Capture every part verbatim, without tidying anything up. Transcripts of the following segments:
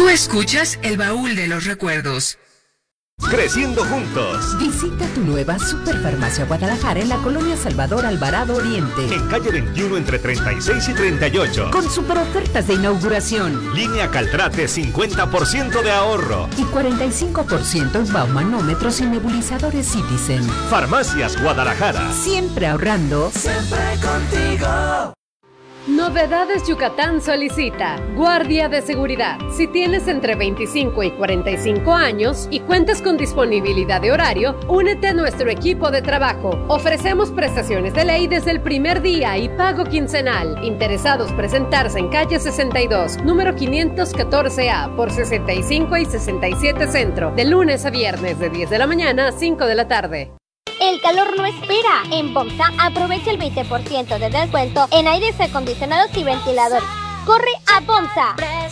Tú escuchas El Baúl de los Recuerdos. Creciendo juntos. Visita tu nueva Superfarmacia Guadalajara en la colonia Salvador Alvarado Oriente. En calle veintiuno entre treinta y seis y treinta y ocho. Con super ofertas de inauguración. Línea Caltrate cincuenta por ciento de ahorro. Y cuarenta y cinco por ciento en baumanómetros y nebulizadores Citizen. Farmacias Guadalajara. Siempre ahorrando. Siempre contigo. Novedades Yucatán solicita guardia de seguridad. Si tienes entre veinticinco y cuarenta y cinco años y cuentas con disponibilidad de horario, únete a nuestro equipo de trabajo. Ofrecemos prestaciones de ley desde el primer día y pago quincenal. Interesados presentarse en calle sesenta y dos, número quinientos catorce A por sesenta y cinco y sesenta y siete Centro, de lunes a viernes de diez de la mañana a cinco de la tarde. El calor no espera. En Bomsa aprovecha el veinte por ciento de descuento en aires acondicionados y ventiladores. ¡Corre a Bomsa!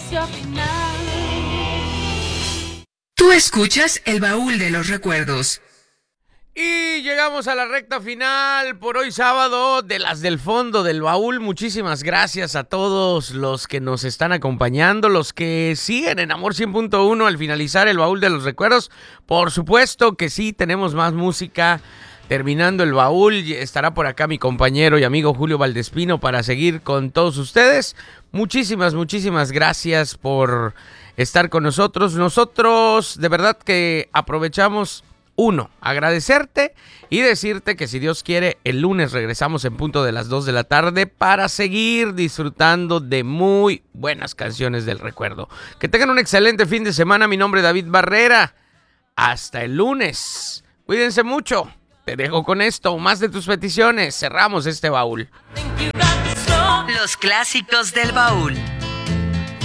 Tú escuchas El Baúl de los Recuerdos. Y llegamos a la recta final por hoy sábado de las del fondo del baúl. Muchísimas gracias a todos los que nos están acompañando, los que siguen en Amor cien punto uno al finalizar el baúl de los recuerdos. Por supuesto que sí, tenemos más música. Terminando el baúl, estará por acá mi compañero y amigo Julio Valdespino para seguir con todos ustedes. Muchísimas, muchísimas gracias por estar con nosotros. Nosotros de verdad que aprovechamos, uno, agradecerte y decirte que si Dios quiere, el lunes regresamos en punto de las dos de la tarde para seguir disfrutando de muy buenas canciones del recuerdo. Que tengan un excelente fin de semana. Mi nombre es David Barrera. Hasta el lunes. Cuídense mucho. Te dejo con esto, más de tus peticiones. Cerramos este baúl. Los clásicos del baúl.